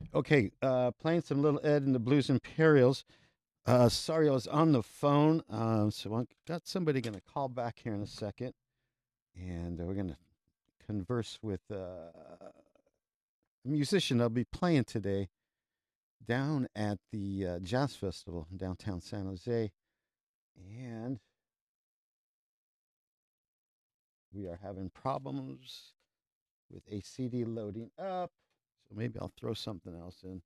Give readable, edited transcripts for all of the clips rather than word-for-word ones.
Okay, playing some Little Ed and the Blues Imperials. Sorry, I was on the phone, so I got somebody going to call back here in a second, and we're going to converse with a musician I'll be playing today down at the Jazz Festival in downtown San Jose, and we are having problems with a CD loading up, so maybe I'll throw something else in.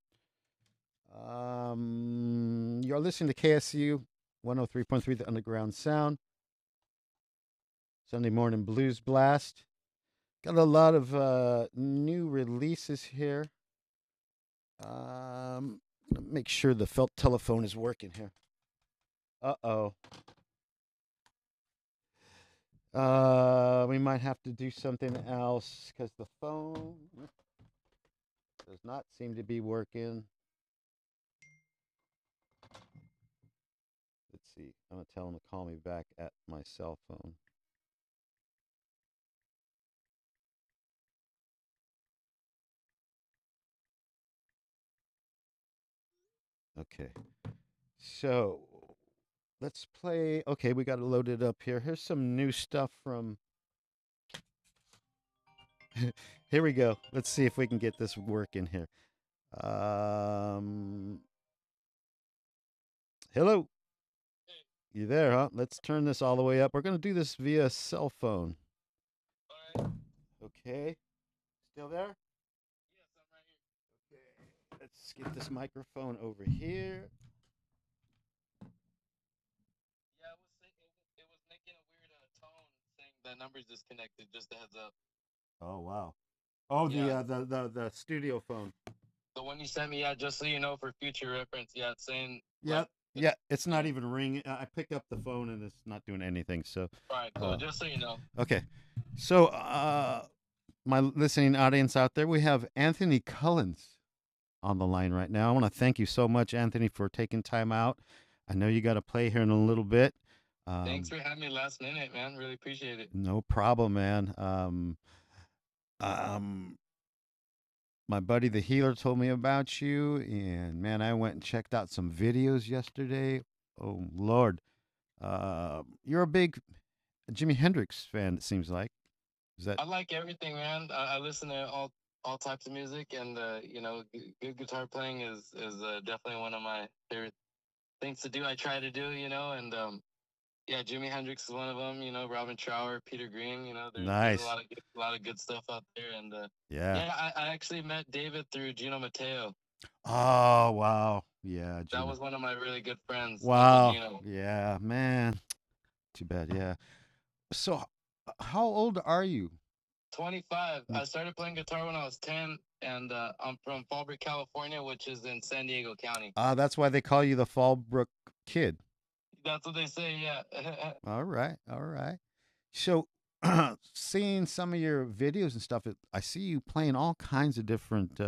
You're listening to KSU 103.3, the Underground Sound, Sunday Morning Blues Blast. Got a lot of new releases here. Make sure the felt telephone is working here. Uh oh. We might have to do something else because the phone does not seem to be working. Let's see. I'm gonna tell him to call me back at my cell phone. Okay. So let's play. Okay, we got it loaded up here. Here's some new stuff from. Here we go. Let's see if we can get this working here. Um, Hello. You there, huh? Let's turn this all the way up. We're going to do this via cell phone. Okay. Still there? Okay. Let's get this microphone over here. It was making a weird tone saying that number's disconnected. Just a heads up. Oh wow. Oh, Yeah, the studio phone. the one you sent me. Yeah, just so you know for future reference. Yeah, it's saying like, Yep. Yeah, it's not yeah. even ringing. I picked up the phone and it's not doing anything. So, All right, cool. uh, Just so you know. okay. So, my listening audience out there, we have Anthony Cullens on the line right now. I want to thank you so much, Anthony, for taking time out. I know you got to play here in a little bit. Thanks Um, for having me last minute, man. Really appreciate it. no problem, man. Um, my buddy the healer told me about you, and man, I went and checked out some videos yesterday. Oh Lord, you're a big Jimi Hendrix fan. It seems like. Is that I like everything, man. I listen to all types of music, and good guitar playing is definitely one of my favorite things to do. I try to do, and yeah, Jimi Hendrix is one of them. Robin Trower, Peter Green. There's nice? a lot of good stuff out there, and Yeah. yeah, I actually met David through Gino Mateo. Oh wow. Yeah, That Gina. was one of my really good friends, Uncle Wow. Gino. Yeah, man. Too bad. Yeah. So, how old are you? 25. I started playing guitar when I was 10, and I'm from Fallbrook, California, which is in San Diego County. That's why they call you the Fallbrook Kid. That's what they say. Yeah. All right, all right. So, seeing some of your videos and stuff, I see you playing all kinds of different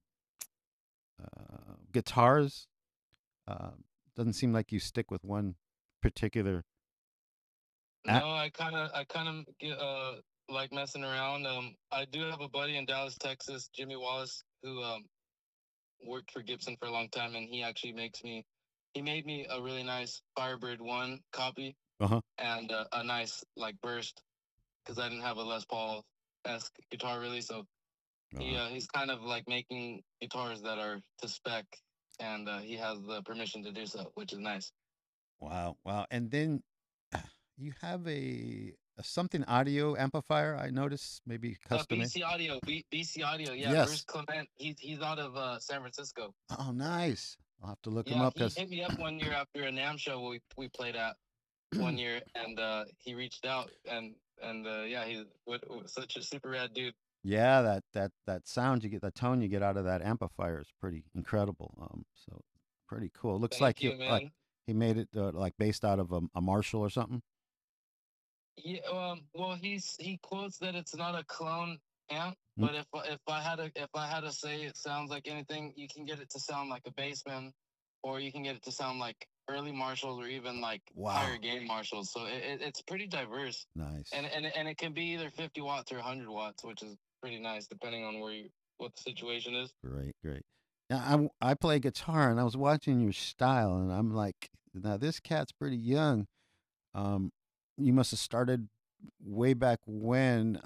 guitars. Uh, doesn't seem like you stick with one particular. A- No, I kind of get like messing around. I do have a buddy in Dallas, Texas, Jimmy Wallace, who worked for Gibson for a long time, and he made me a really nice Firebird One copy huh. and a nice like burst because I didn't have a Les Paul esque guitar really. So Uh-huh. he's kind of like making guitars that are to spec, and he has the permission to do so, which is nice. Wow, wow. And then you have a something audio amplifier. I noticed maybe custom made. BC Audio, BC Audio, yeah. Bruce Yes. Clement, he's out of San Francisco. Oh, nice. I'll have to look him Yeah, up he because. hit me up one year after a NAM show we played at one year, and he reached out and yeah, he's such a super rad dude. Yeah, that sound you get, the tone you get out of that amplifier is pretty incredible. So pretty cool. It looks like Thank you, man. he made it like based out of a Marshall or something. Yeah, well, he quotes that it's not a clone amp, Mm, but if I had to say it sounds like anything, you can get it to sound like a Bassman, or you can get it to sound like early Marshalls or even like higher wow, gain Marshalls. So it's pretty diverse, nice, and it can be either 50 watts or 100 watts, which is pretty nice depending on what the situation is. great, great. I play guitar, and I was watching your style, and I'm like, now this cat's pretty young. Um, you must have started way back when.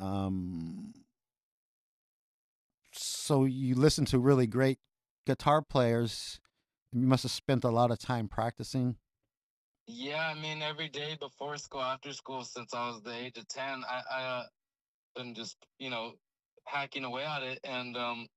So you listen to really great guitar players. You must have spent a lot of time practicing. Yeah, I mean, every day before school, after school, since I was the age of 10, I been just, hacking away at it. And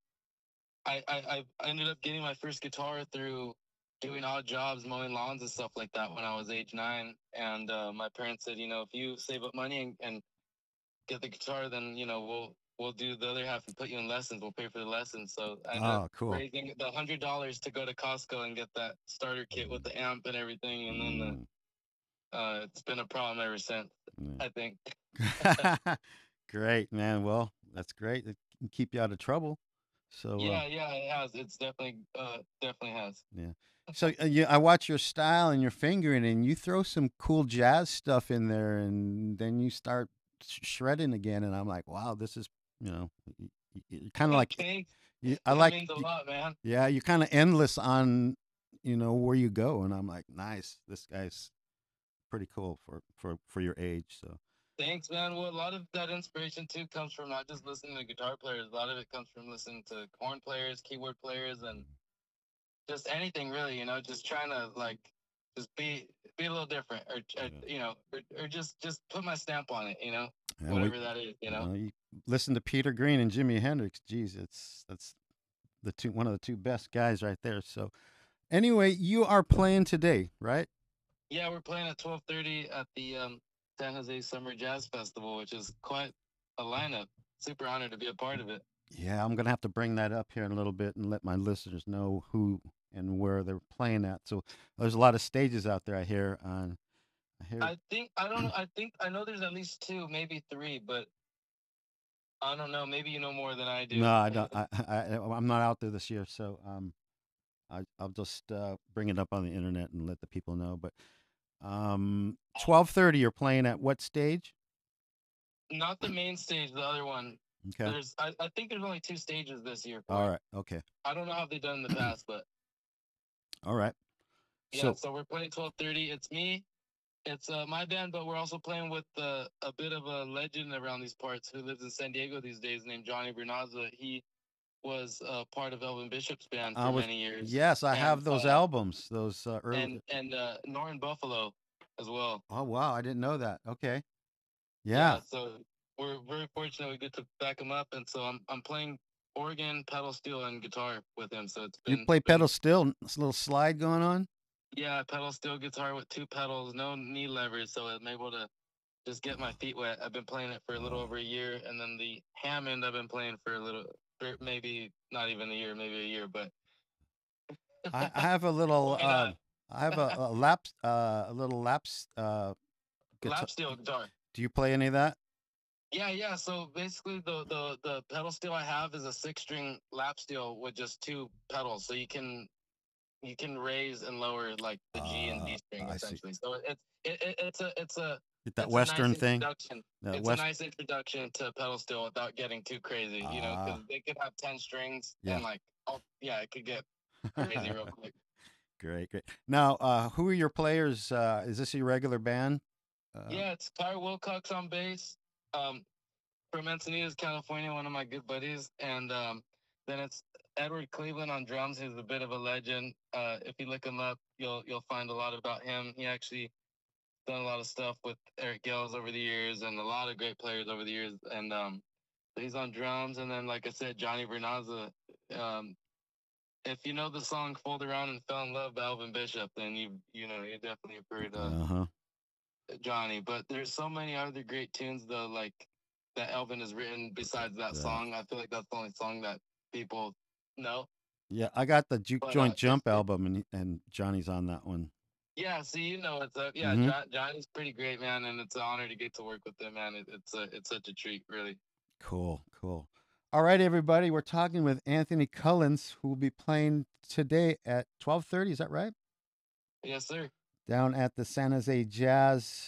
I ended up getting my first guitar through doing odd jobs, mowing lawns and stuff like that when I was age 9. And my parents said, if you save up money and get the guitar, then, we'll do the other half and put you in lessons. We'll pay for the lessons. So I ended up Oh, cool. raising the $100 to go to Costco and get that starter kit with the amp and everything. And then Mm, it's been a problem ever since, I think. yeah. Great, man. Well, that's great. It can keep you out of trouble. So, Yeah, it has. It's definitely has. yeah. So, yeah, I watch your style and your fingering, and you throw some cool jazz stuff in there, and then you start shredding again. And I'm like, wow, this is, you know, kind of like, Thanks. I That like, means a lot, man. yeah, you're kind of endless on, where you go. And I'm like, nice. This guy's pretty cool for your age. So, Thanks, man. Well, a lot of that inspiration too comes from not just listening to guitar players. A lot of it comes from listening to horn players, keyboard players, and just anything really. Just trying to just be a little different, or yeah. or just put my stamp on it. And Whatever that is. you listen to Peter Green and Jimi Hendrix. Geez, that's one of the two best guys right there. So anyway, you are playing today, right? Yeah, we're playing at 12:30 at the San Jose Summer Jazz Festival, which is quite a lineup. Super honored to be a part of it. Yeah, I'm gonna have to bring that up here in a little bit and let my listeners know who and where they're playing at. So there's a lot of stages out there. I hear. I hear. I think I don't know. I know there's at least two, maybe three, but I don't know. Maybe you know more than I do. No, I don't. I'm not out there this year, so I'll just bring it up on the internet and let the people know. But 12:30, you're playing at what stage? Not the main stage, the other one. Okay. I think there's only two stages this year for All it. right. Okay. I don't know how they've done in the past, but All right. yeah. So, So we're playing 12:30. It's me. It's my band, but we're also playing with a bit of a legend around these parts who lives in San Diego these days, named Johnny Bernaza. He was part of Elvin Bishop's band I for was many years, yes, I and have those albums. Those early. Norman Buffalo as well. Oh wow, I didn't know that. Okay. Yeah, Yeah. so we're very fortunate we get to back him up, and so I'm playing organ, pedal steel, and guitar with him. So it's You been play been pedal steel. It's a little slide going on. yeah, pedal steel guitar with two pedals, no knee levers, so I'm able to just get my feet wet. I've been playing it for a little Oh. over a year, and then the Hammond I've been playing for for maybe not even a year, maybe a year, but I have a little. why not? I have a little laps guitar. Lap steel guitar. Do you play any of that? Yeah. So basically, the pedal steel I have is a 6-string lap steel with just two pedals, so you can raise and lower like the G and D string I see. essentially. So it's a That it's a nice Western thing. introduction. That It's a West. nice introduction to pedal steel without getting too crazy, because Ah. they could have 10 strings Yeah. and oh yeah, it could get crazy real quick. Great, great. Now, who are your players? Is this your regular band? Yeah, it's Tyler Wilcox on bass. Um, from Encinitas, California, one of my good buddies, and then it's Edward Cleveland on drums, who's a bit of a legend. If you look him up, you'll find a lot about him. He actually done a lot of stuff with Eric Gales over the years, and a lot of great players over the years. And he's on drums, and then like I said, Johnny Bernaza. Um, if you know the song "Fold Around and Fell in Love" by Alvin Bishop, then you definitely have heard Uh huh. Johnny. But there's so many other great tunes though, like that Elvin has written besides that Yeah. song. I feel like that's the only song that people know. Yeah, I got the Juke But Joint Jump album, and Johnny's on that one. yeah, see, it's Mm-hmm. Johnny's pretty great, man, and it's an honor to get to work with him, man. It's such a treat, really. Cool, cool. All right, everybody, we're talking with Anthony Cullens, who will be playing today at 12:30. Is that right? Yes, sir. Down at the San Jose Jazz.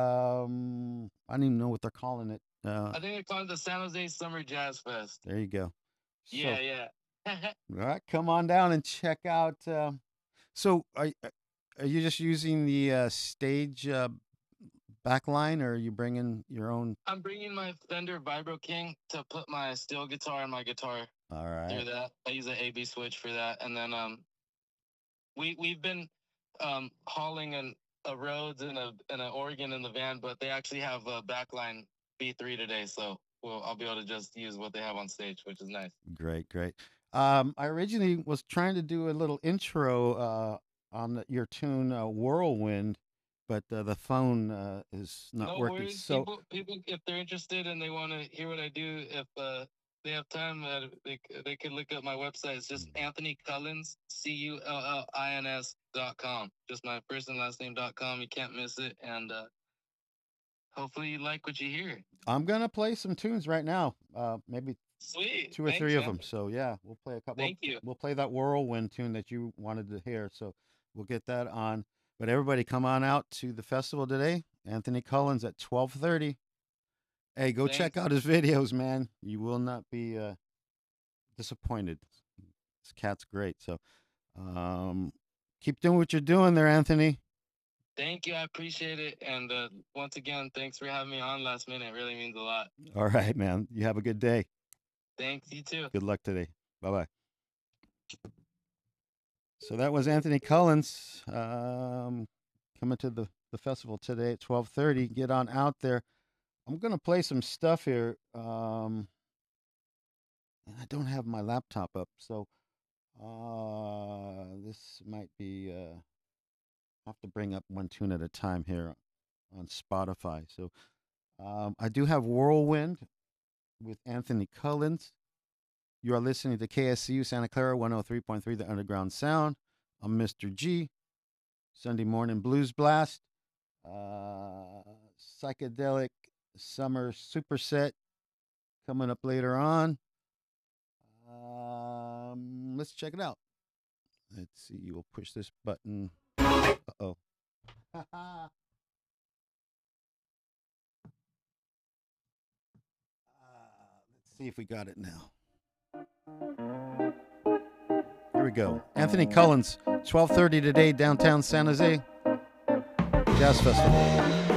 I don't even know what they're calling it. I think they call it the San Jose Summer Jazz Fest. There you go. Yeah, So, yeah. All right, come on down and check out. So, are you just using the stage backline, or are you bringing your own? I'm bringing my Fender Vibro King to put my steel guitar and my guitar All right, through that. I use an AB switch for that, and then we've been hauling a Rhodes and an organ in the van, but they actually have a backline B3 today, so I'll be able to just use what they have on stage, which is nice. great, great. I originally was trying to do a little intro on your tune Whirlwind, but the phone is not No working. worries. So, People, if they're interested and they want to hear what I do, if they have time, they could look up my website. It's just Anthony Cullins, CULLINS.com. Just my first and last name.com. You can't miss it. And hopefully you like what you hear. I'm gonna play some tunes right now. Maybe Sweet. two or Thanks, three of man. them. So yeah, we'll play a couple. Thank you. We'll play that Whirlwind tune that you wanted to hear. So we'll get that on. But everybody, come on out to the festival today. Anthony Cullins at 12:30. Hey, go check Thanks. out his videos, man. You will not be disappointed. This cat's great. So keep doing what you're doing there, Anthony. Thank you. I appreciate it. And once again, thanks for having me on last minute. It really means a lot. All right, man. You have a good day. Thanks. You too. Good luck today. Bye bye. So that was Anthony Cullins coming to the festival today at 12:30. Get on out there. I'm gonna play some stuff here. And I don't have my laptop up, so this might be. Have to bring up one tune at a time here on Spotify. So I do have Whirlwind with Anthony Cullins. You are listening to KSCU Santa Clara 103.3, the Underground Sound. I'm Mr. G. Sunday morning blues blast. Psychedelic summer superset coming up later on. Let's check it out. Let's see. We'll push this button. Uh-oh. Let's see if we got it now. Here we go. Anthony Cullins, 12:30 today, downtown San Jose Jazz Festival.